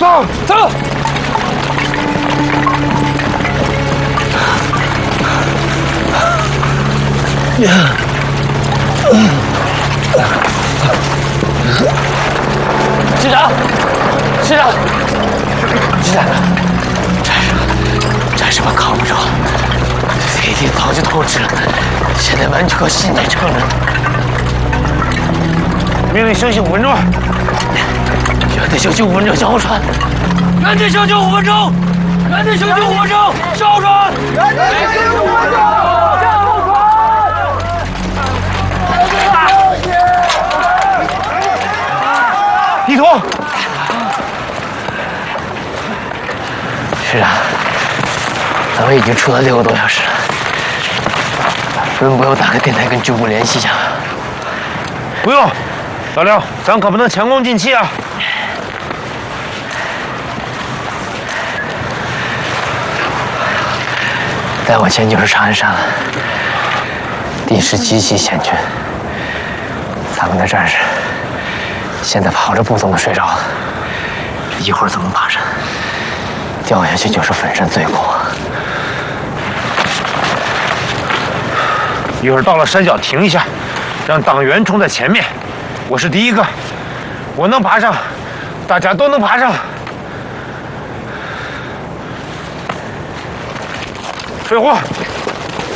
头，走！师长，师长，师长，战士们扛不住，飞地早就透支了，现在完全靠信念撑着。命令休息5分钟。原地休息5分钟，小号船。原地休息5分钟。原地休息5分钟，小号船。原地休息5分钟，小号船。地图。师长，咱们已经出了6个多小时了，轮不用打个电台跟军部联系一下？不用，老廖，咱可不能前功尽弃啊！再往前就是长安山了，地势极其险峻，咱们的战士现在跑着步都能睡着了，这一会儿怎么爬山？掉下去就是粉身碎骨。一会儿到了山脚停一下，让党员冲在前面。我是第一个，我能爬上，大家都能爬上。水壶，